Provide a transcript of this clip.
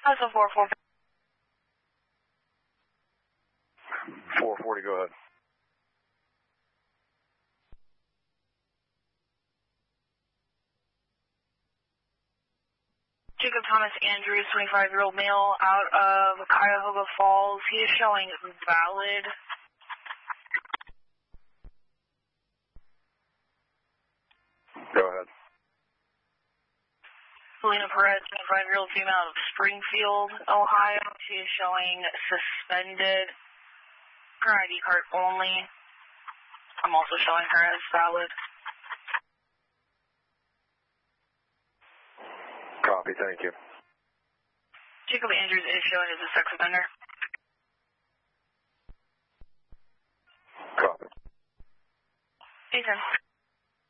That's a 4-4. 440, go ahead. Jacob Thomas Andrews, 25-year-old male, out of Cuyahoga Falls. He is showing valid. Go ahead. Selena Perez, 25-year-old female out of Springfield, Ohio. She is showing suspended. Her ID card only. I'm also showing her as valid. Copy, thank you. Jacob Andrews is showing as a sex offender. Copy. Ethan.